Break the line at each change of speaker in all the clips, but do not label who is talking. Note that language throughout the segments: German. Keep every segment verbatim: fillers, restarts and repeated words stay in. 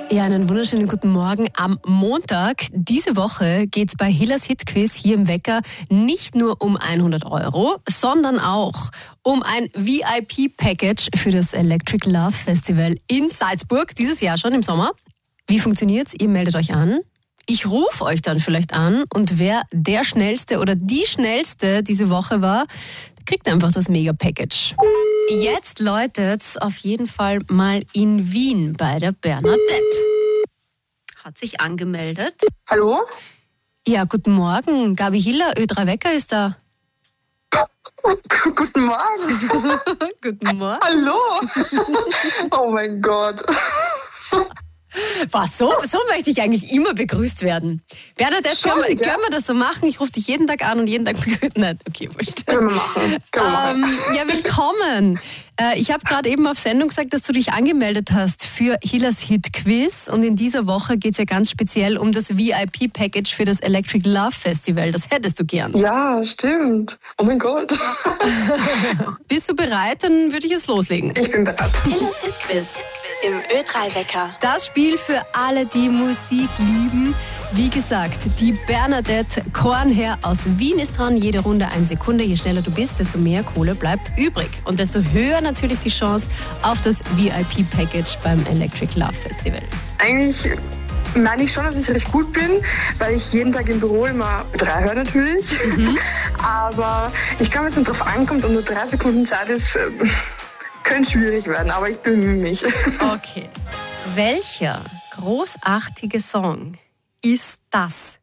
Ja, einen wunderschönen guten Morgen am Montag. Diese Woche geht es bei Hillers Hitquiz hier im Wecker nicht nur um hundert Euro, sondern auch um ein V I P-Package für das Electric Love Festival in Salzburg, dieses Jahr schon im Sommer. Wie funktioniert's? Ihr meldet euch an. Ich rufe euch dann vielleicht an und wer der Schnellste oder die Schnellste diese Woche war, kriegt einfach das Mega-Package. Jetzt läutet's auf jeden Fall mal in Wien bei der Bernadette. Hat sich angemeldet.
Hallo?
Ja, guten Morgen. Gabi Hiller, Ö drei Wecker ist da.
Guten Morgen.
Guten Morgen.
Hallo. Oh mein Gott.
Was, so, so möchte ich eigentlich immer begrüßt werden. Bernadette,
Schon,
können, wir,
ja?
können wir das so machen? Ich rufe dich jeden Tag an und jeden Tag begrüßen. Nein, okay, wurscht.
Können wir machen. Können wir machen.
Ähm, ja, willkommen. Äh, ich habe gerade eben auf Sendung gesagt, dass du dich angemeldet hast für Hillers Hit Quiz. Und in dieser Woche geht es ja ganz speziell um das V I P-Package für das Electric Love Festival. Das hättest du gern.
Ja, stimmt. Oh mein Gott.
Bist du bereit? Dann würde ich jetzt loslegen.
Ich bin bereit.
Hillers Hit Quiz im Ö drei Wecker.
Das Spiel für alle, die Musik lieben. Wie gesagt, die Bernadette Kornherr aus Wien ist dran. Jede Runde eine Sekunde. Je schneller du bist, desto mehr Kohle bleibt übrig. Und desto höher natürlich die Chance auf das V I P-Package beim Electric Love Festival.
Eigentlich meine ich schon, dass ich recht gut bin, weil ich jeden Tag im Büro immer drei höre natürlich. Mhm. Aber ich glaube, wenn es nicht drauf ankommt und nur drei Sekunden Zeit ist, äh, könnte schwierig werden. Aber ich bemühe mich.
Okay. Welcher großartige Song ist das?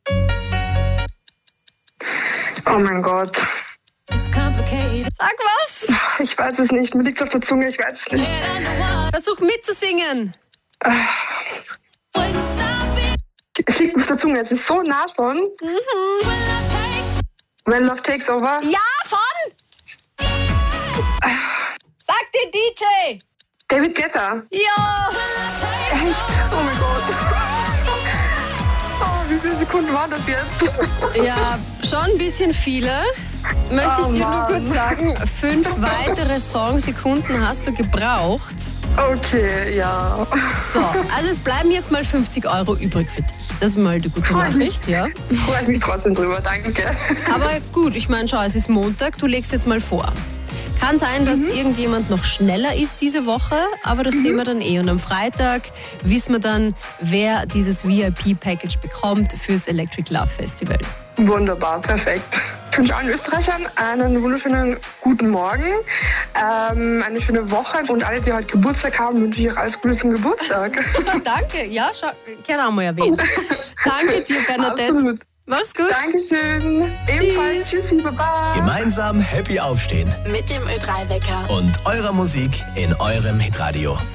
Oh mein Gott.
Sag was!
Ich weiß es nicht. Mir liegt auf der Zunge, ich weiß es nicht.
Versuch mitzusingen.
Es liegt mir auf der Zunge, es ist so nah schon.
Mhm.
When Love Takes Over.
Ja, von? Sag den D J!
David Guetta.
Ja!
Echt? Oh mein Gott. Oh, wie viele Sekunden waren das jetzt?
Ja, schon ein bisschen viele. Möchte ich
Oh,
dir nur
Mann.
kurz sagen, fünf weitere Songsekunden hast du gebraucht.
Okay, ja.
So, also es bleiben jetzt mal fünfzig Euro übrig für dich. Das ist mal die gute
Freu mich.
Nachricht, ja.
Freue ich mich trotzdem drüber, danke.
Aber gut, ich meine, schau, es ist Montag, du legst jetzt mal vor. Kann sein, dass
Mhm.
irgendjemand noch schneller ist diese Woche, aber das mhm. sehen wir dann eh. Und am Freitag wissen wir dann, wer dieses V I P-Package bekommt fürs Electric Love Festival.
Wunderbar, perfekt. Ich wünsche allen Österreichern einen wunderschönen guten Morgen, ähm, eine schöne Woche und alle, die heute Geburtstag haben, wünsche ich auch alles Gute zum Geburtstag.
Danke, ja, schau, gerne haben wir erwähnt. Danke dir, Bernadette.
Absolut.
Mach's gut.
Dankeschön. Ebenfalls. Tschüssi, baba.
Gemeinsam happy aufstehen
Mit dem Ö drei Wecker.
und eurer Musik in eurem Hitradio.